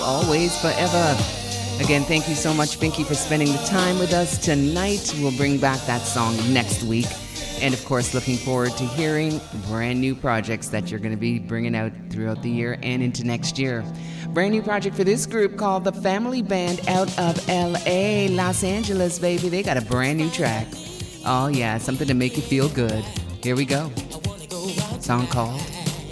always, forever. Again, thank you so much, Finky, for spending the time with us tonight. We'll bring back that song next week. And of course, looking forward to hearing brand new projects that you're going to be bringing out throughout the year and into next year. Brand new project for this group called The Family Band out of LA, Los Angeles, baby. They got a brand new track. Oh yeah, something to make you feel good. Here we go. Song called